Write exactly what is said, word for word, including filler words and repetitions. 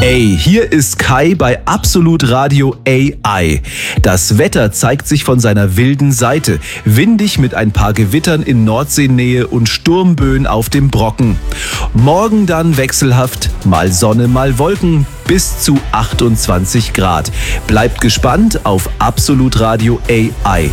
Hey, hier ist Kai bei Absolut Radio A I. Das Wetter zeigt sich von seiner wilden Seite. Windig mit ein paar Gewittern in Nordseenähe und Sturmböen auf dem Brocken. Morgen dann wechselhaft, mal Sonne, mal Wolken, bis zu achtundzwanzig Grad. Bleibt gespannt auf Absolut Radio A I.